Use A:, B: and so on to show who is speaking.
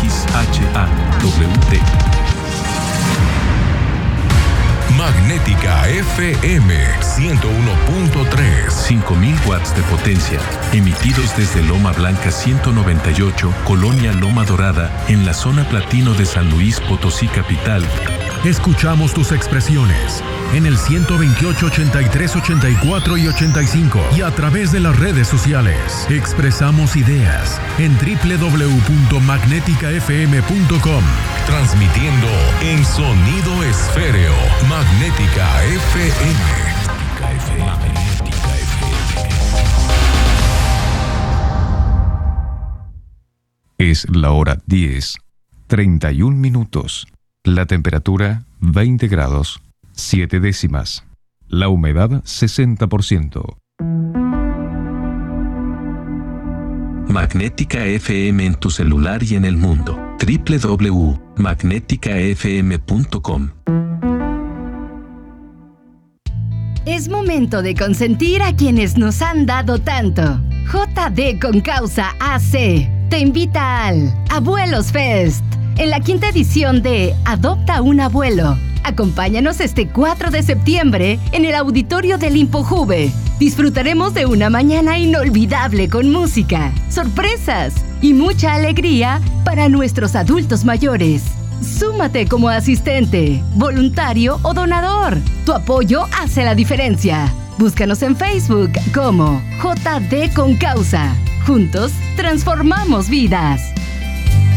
A: Magnética FM 101.3.
B: 5000 watts de potencia, emitidos desde Loma Blanca 198, Colonia Loma Dorada, en la zona platino de San Luis Potosí capital.
C: Escuchamos tus expresiones en el 128, 83, 84 y 85 y a través de las redes sociales. Expresamos ideas en www.magneticafm.com.
A: Transmitiendo en sonido esféreo. Magnética FM. Magnética FM.
D: Es la hora 10:31 minutos. La temperatura 20 grados 7 décimas. La humedad 60%.
B: Magnética FM en tu celular y en el mundo. www.magneticafm.com.
E: Es momento de consentir a quienes nos han dado tanto. JD con Causa AC te invita al Abuelos Fest, en la 5ª edición de Adopta un Abuelo. Acompáñanos este 4 de septiembre en el auditorio del Infojuve. Disfrutaremos de una mañana inolvidable con música, sorpresas y mucha alegría para nuestros adultos mayores. Súmate como asistente, voluntario o donador. Tu apoyo hace la diferencia. Búscanos en Facebook como JD con Causa. Juntos transformamos vidas.